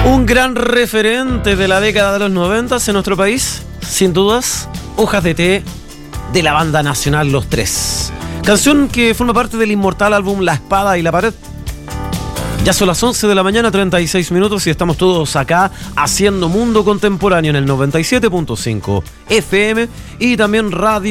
Un gran referente de la década de los 90 en nuestro país, sin dudas, Hojas de Té, de la banda nacional Los Tres. Canción que forma parte del inmortal álbum La Espada y la Pared. Ya son las 11 de la mañana, 36 minutos, y estamos todos acá haciendo Mundo Contemporáneo en el 97.5 FM y también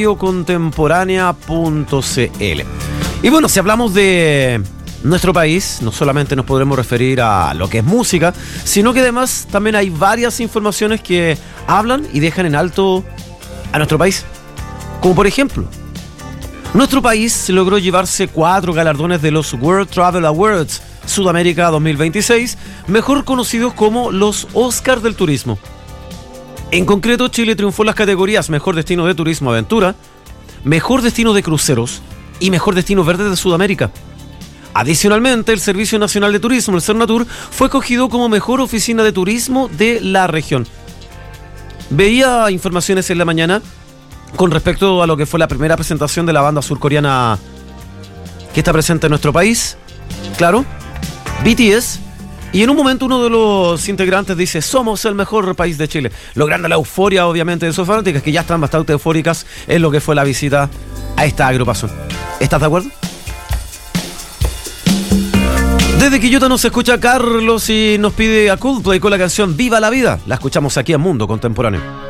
radiocontemporánea.cl. Y bueno, si hablamos de nuestro país, no solamente nos podremos referir a lo que es música, sino que además también hay varias informaciones que hablan y dejan en alto a nuestro país. Como por ejemplo, nuestro país logró llevarse 4 galardones de los World Travel Awards Sudamérica 2026, mejor conocidos como los Oscars del Turismo. En concreto, Chile triunfó en las categorías Mejor Destino de Turismo Aventura, Mejor Destino de Cruceros y Mejor Destino Verde de Sudamérica. Adicionalmente, el Servicio Nacional de Turismo, el Cernatur, fue escogido como mejor oficina de turismo de la región. Veía informaciones en la mañana con respecto a lo que fue la primera presentación de la banda surcoreana que está presente en nuestro país, claro, BTS, y en un momento uno de los integrantes dice: somos el mejor país de Chile, logrando la euforia obviamente de sus fanáticas, que ya están bastante eufóricas en lo que fue la visita a esta agrupación. ¿Estás de acuerdo? Desde Quillota nos escucha Carlos y nos pide a Coldplay con la canción Viva la Vida. La escuchamos aquí en Mundo Contemporáneo.